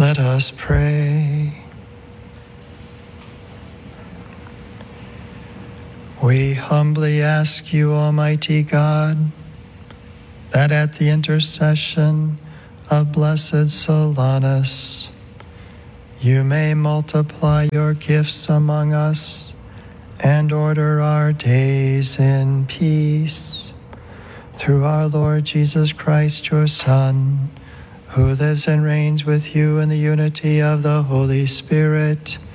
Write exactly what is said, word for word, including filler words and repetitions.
Let us pray. We humbly ask you, Almighty God, that at the intercession of Blessed Solanus, you may multiply your gifts among us and order our days in peace. Through our Lord Jesus Christ, your Son, who lives and reigns with you in the unity of the Holy Spirit,